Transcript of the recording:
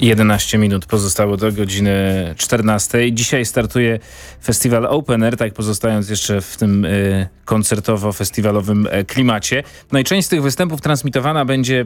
11 minut pozostało do godziny 14. Dzisiaj startuje festiwal Open Air, tak pozostając jeszcze w tym koncertowo-festiwalowym klimacie. No i część z tych występów transmitowana będzie